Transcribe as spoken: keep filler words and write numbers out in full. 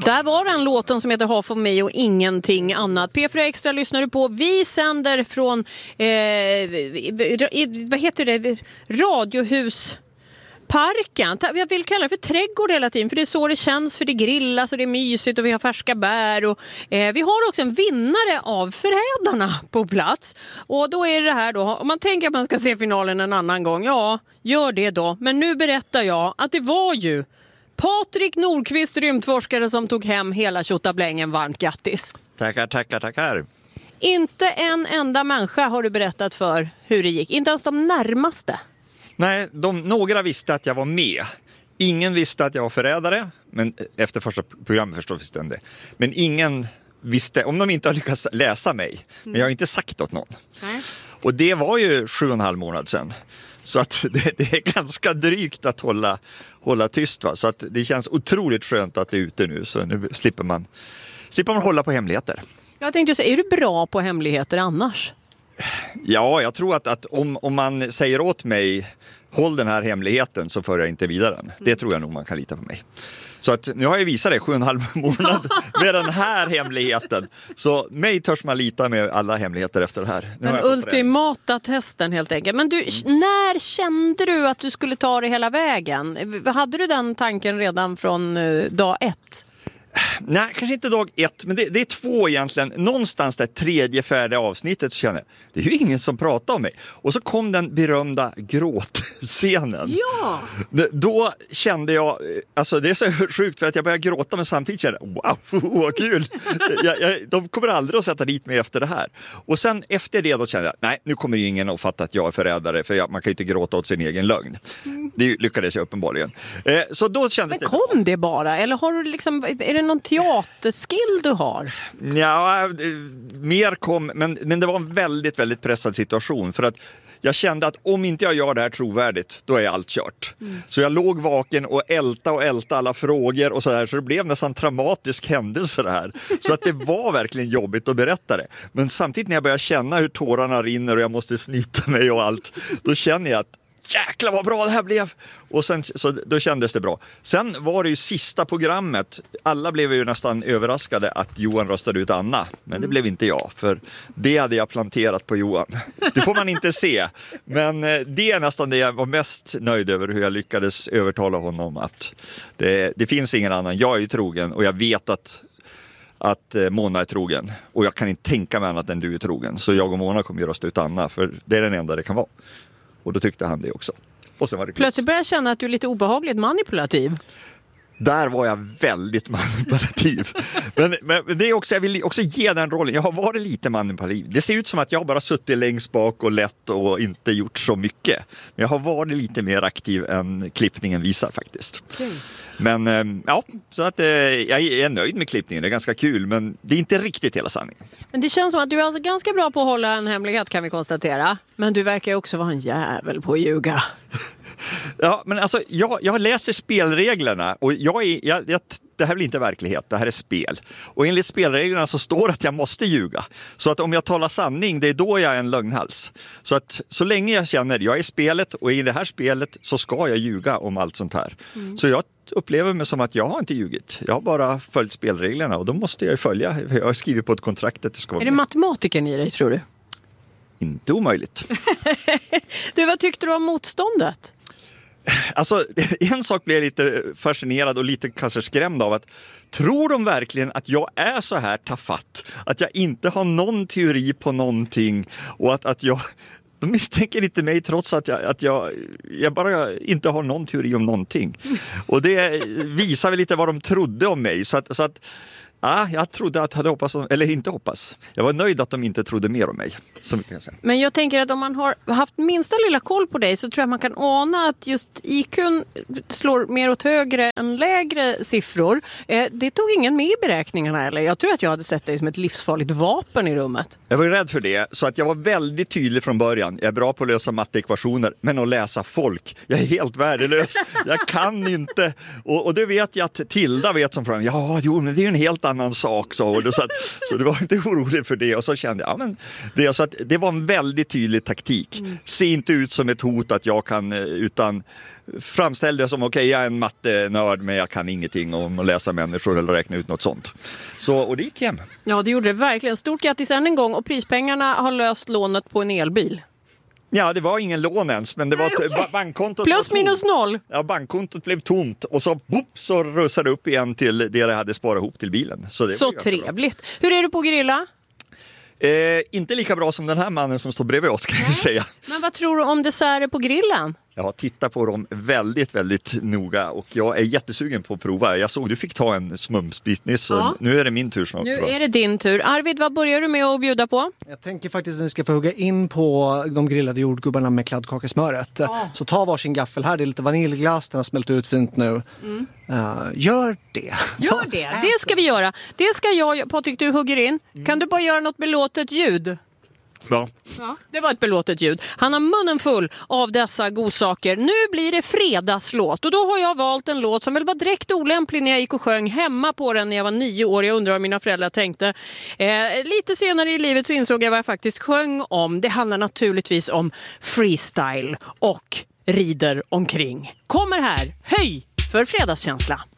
Där var den låten som heter Half of Me och ingenting annat. P fyra Extra lyssnar du på. Vi sänder från eh, vad heter det? Radiohus parken. Jag vill kalla det för trädgård hela tiden, för det är så det känns, för det grillas och det är mysigt och vi har färska bär och eh, vi har också en vinnare av Förrädarna på plats. Och då är det här då, om man tänker att man ska se finalen en annan gång, ja, gör det då. Men nu berättar jag att det var ju Patrik Nordqvist, rymdforskare, som tog hem hela tjottablängen. Varmt grattis. Tackar, tackar, tackar. Inte en enda människa har du berättat för hur det gick. Inte ens de närmaste. Nej, de, några visste att jag var med. Ingen visste att jag var förrädare, men efter första programmet förstås visste de det. Men ingen visste, om de inte har lyckats läsa mig. Men jag har inte sagt åt någon. Nej. Och det var ju sju och en halv månad sedan. Så att det, det är ganska drygt att hålla, hålla tyst. Va? Så att det känns otroligt skönt att det är ute nu. Så nu slipper man, slipper man hålla på hemligheter. Jag tänkte säga, är du bra på hemligheter annars? Ja, jag tror att, att om, om man säger åt mig, håll den här hemligheten, så för jag inte vidare den. Det tror jag nog man kan lita på mig. Så att nu har jag visat det sju och en halv månad med den här hemligheten. Så mig törs man lita med alla hemligheter efter det här. Nu den ultimata testen helt enkelt. Men du, mm. när kände du att du skulle ta det hela vägen? Hade du den tanken redan från uh, dag ett? Nej, kanske inte dag ett, men det, det är två egentligen. Någonstans där tredje, fjärde avsnittet så känner jag, det är ju ingen som pratar om mig. Och så kom den berömda gråtscenen. Ja! Då kände jag, alltså det är så sjukt för att jag började gråta, men samtidigt kände jag, wow, vad kul. jag, jag, de kommer aldrig att sätta dit mig efter det här. Och sen efter det då kände jag, nej, nu kommer ju ingen att fatta att jag är förrädare, för jag, man kan ju inte gråta åt sin egen lögn. Mm. Det lyckades jag uppenbarligen. Eh, så då kändes men kom det, det bara? Eller har du liksom, är det någon teaterskill du har? Ja, mer kom, men, men det var en väldigt, väldigt pressad situation. För att jag kände att om inte jag gör det här trovärdigt, då är allt kört. Mm. Så jag låg vaken och älta och älta alla frågor och så där. Så det blev nästan traumatisk händelse det här. Så att det var verkligen jobbigt att berätta det. Men samtidigt när jag började känna hur tårarna rinner och jag måste snyta mig och allt, då känner jag att jäklar vad bra det här blev. Och sen, så då kändes det bra. Sen var det ju sista programmet. Alla blev ju nästan överraskade att Johan röstade ut Anna. Men det blev inte jag, för det hade jag planterat på Johan. Det får man inte se. Men det är nästan det jag var mest nöjd över, hur jag lyckades övertala honom att det, det finns ingen annan. Jag är ju trogen och jag vet att att Mona är trogen. Och jag kan inte tänka mig annat än du är trogen. Så jag och Mona kommer ju rösta ut Anna, för det är den enda det kan vara. Och då tyckte han det också. Och sen var det plötsligt började jag känna att du är lite obehagligt manipulativ. Där var jag väldigt manipulativ. men, men det är också, jag vill också ge den rollen. Jag har varit lite manipulativ. Det ser ut som att jag bara suttit längst bak och lätt och inte gjort så mycket. Men jag har varit lite mer aktiv än klippningen visar faktiskt. Okay. Men ja, så att eh, jag är nöjd med klippningen. Det är ganska kul, men det är inte riktigt hela sanningen. Men det känns som att du är alltså ganska bra på att hålla en hemlighet, kan vi konstatera. Men du verkar ju också vara en jävel på att ljuga. Ja, men alltså jag, jag läser spelreglerna och jag är, jag, jag, det här blir inte verklighet, det här är spel. Och enligt spelreglerna så står det att jag måste ljuga. Så att om jag talar sanning, det är då jag är en lögnhals. Så att så länge jag känner, jag är spelet och i det här spelet så ska jag ljuga om allt sånt här. Mm. Så jag upplever mig som att jag har inte ljugit. Jag har bara följt spelreglerna och då måste jag ju följa. Jag har skrivit på ett kontrakt att det ska vara. Är det matematiken i dig, tror du? Inte omöjligt. Du, vad tyckte du om motståndet? Alltså, en sak blir jag lite fascinerad och lite kanske skrämd av, att tror de verkligen att jag är så här tafatt? Att jag inte har någon teori på någonting och att, att jag... De misstänker inte mig trots att jag, att jag, jag bara inte har någon teori om någonting. Och det visar väl lite vad de trodde om mig. Så att... Så att ja, jag trodde att jag hade hoppats, eller inte hoppas. Jag var nöjd att de inte trodde mer om mig. Så mycket kan jag säga. Men jag tänker att om man har haft minsta lilla koll på dig så tror jag man kan ana att just I Q:n slår mer åt högre än lägre siffror. Eh, det tog ingen med i beräkningarna, eller? Jag tror att jag hade sett dig som ett livsfarligt vapen i rummet. Jag var ju rädd för det, så att jag var väldigt tydlig från början. Jag är bra på att lösa matteekvationer, men att läsa folk. Jag är helt värdelös. Jag kan inte. Och, och det vet jag att Tilda vet som från. Ja, jo, men det är ju en helt annan annan sak, sa hon. Så, att, så det var inte orolig för det. Och så kände jag, ja, men det, så att det var en väldigt tydlig taktik. Mm. Se inte ut som ett hot att jag kan, utan framställ det som okej, okay, jag är en mattenörd men jag kan ingenting om att läsa människor eller räkna ut något sånt. Så, och det gick hem. Ja, det gjorde det verkligen. Stort grattis än en gång, och prispengarna har löst lånet på en elbil. Ja, det var ingen lån ens, men det var Nej, okay. bankkontot. Plus minus noll. Ja, bankkontot blev tomt och så, boop, så russade upp igen till det jag hade sparat ihop till bilen. Så, det så trevligt. Bra. Hur är du på grilla? Eh, inte lika bra som den här mannen som står bredvid oss, kan jag säga. Men vad tror du om desserter på grillen? Jag har tittat på dem väldigt, väldigt noga och jag är jättesugen på att prova. Jag såg du fick ta en smumsbit nyss, så ja. Nu är det min tur snart. Nu är det din tur. Arvid, vad börjar du med att bjuda på? Jag tänker faktiskt att ni ska få hugga in på de grillade jordgubbarna med kladdkakesmöret. Ja. Så ta varsin gaffel här, det är lite vaniljglass, den har smält ut fint nu. Mm. Uh, gör det. Gör det, det ska vi göra. Det ska jag, Patrik, du hugger in. Mm. Kan du bara göra något belåtet ljud? Bra. Ja, det var ett belåtet ljud. Han har munnen full av dessa godsaker. Nu blir det fredagslåt och då har jag valt en låt som väl var direkt olämplig när jag gick och sjöng hemma på den när jag var nio år. Jag undrar vad mina föräldrar tänkte. Eh, lite senare i livet så insåg jag vad jag faktiskt sjöng om. Det handlar naturligtvis om freestyle och rider omkring. Kommer här, höj för fredagskänsla.